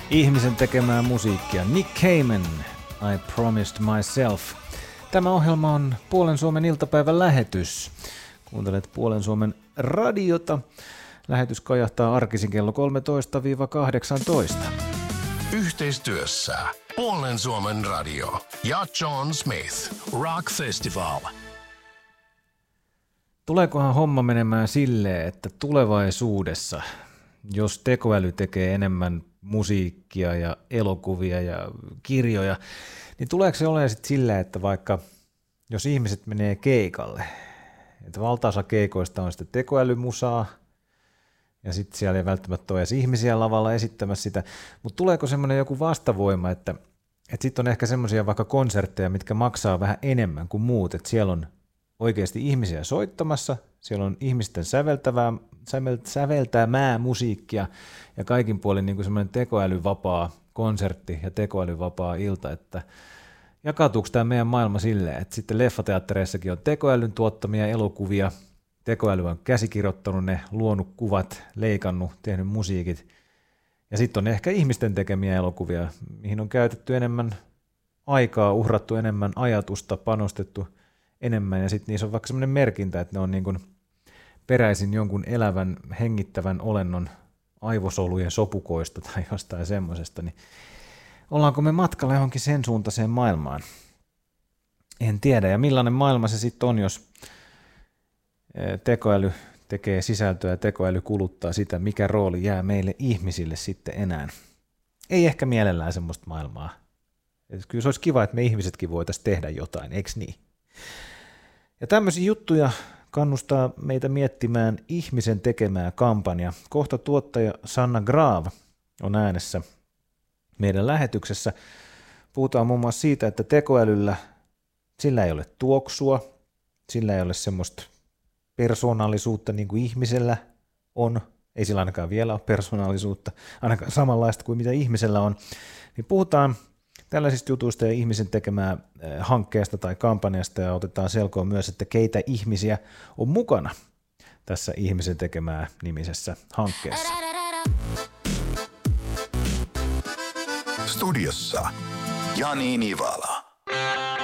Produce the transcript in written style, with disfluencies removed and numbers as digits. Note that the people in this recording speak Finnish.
Ihmisen tekemää musiikkia. Nick Cayman, I Promised Myself. Tämä ohjelma on Puolen Suomen iltapäivän lähetys. Kuuntelet Puolen Suomen radiota. Lähetys kajahtaa arkisin kello 13-18. Yhteistyössä Puolen Suomen radio ja John Smith Rock Festival. Tuleekohan homma menemään silleen, että tulevaisuudessa, jos tekoäly tekee enemmän musiikkia ja elokuvia ja kirjoja, niin tuleeko se olemaan sitten silleen, että vaikka jos ihmiset menee keikalle, että valtaosa keikoista on sitten tekoälymusaa, ja sitten siellä ei välttämättä ole edes ihmisiä lavalla esittämässä sitä, mutta tuleeko semmoinen joku vastavoima, että sitten on ehkä semmoisia vaikka konsertteja, mitkä maksaa vähän enemmän kuin muut, että siellä on oikeasti ihmisiä soittamassa, siellä on ihmisten säveltämää musiikkia ja kaikin puolin niin kuin semmoinen tekoälyvapaa konsertti ja tekoälyvapaa ilta, että jakautuuko tämä meidän maailma silleen, että sitten leffateattereissakin on tekoälyn tuottamia elokuvia, tekoäly on käsikirjoittanut ne, luonut kuvat, leikannut, tehnyt musiikit, ja sitten on ehkä ihmisten tekemiä elokuvia, mihin on käytetty enemmän aikaa, uhrattu enemmän ajatusta, panostettu enemmän, ja sitten niissä on vaikka semmoinen merkintä, että ne on niin kuin peräisin jonkun elävän, hengittävän olennon aivosolujen sopukoista tai jostain semmoisesta, niin ollaanko me matkalla johonkin sen suuntaiseen maailmaan? En tiedä, ja millainen maailma se sitten on, jos tekoäly tekee sisältöä ja tekoäly kuluttaa sitä, mikä rooli jää meille ihmisille sitten enää. Ei ehkä mielellään semmoista maailmaa. Et kyllä se olisi kiva, että me ihmisetkin voitaisiin tehdä jotain, eikö niin? Ja tämmöisiä juttuja kannustaa meitä miettimään ihmisen tekemää kampanja. Kohta tuottaja Sanna Graav on äänessä meidän lähetyksessä. Puhutaan muun muassa siitä, että tekoälyllä sillä ei ole tuoksua, sillä ei ole semmoista persoonallisuutta niin kuin ihmisellä on. Ei sillä ainakaan vielä ole persoonallisuutta, ainakaan samanlaista kuin mitä ihmisellä on. Niin puhutaan tällaisista jutuista ja ihmisen tekemää hankkeesta tai kampanjasta ja otetaan selkoon myös, että keitä ihmisiä on mukana tässä ihmisen tekemää nimisessä hankkeessa. Studiossa Jani Nivala.